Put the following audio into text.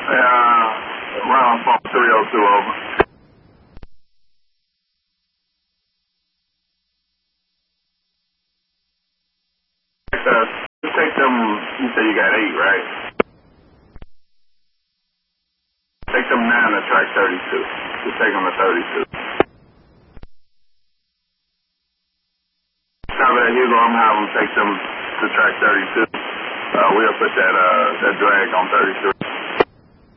Round phone 302 over. Take them, you say you got 8, right? Take them 9 to track 32. Just take them to 32. Copy that, Hugo. I'm having them take them to track 32. We'll put that drag on 33.